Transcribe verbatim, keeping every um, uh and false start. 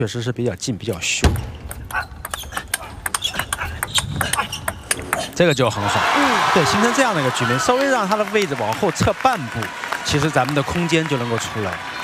确实是比较近，比较凶。这个就很好，嗯，对，形成这样的一个局面，稍微让他的位置往后撤半步，其实咱们的空间就能够出来。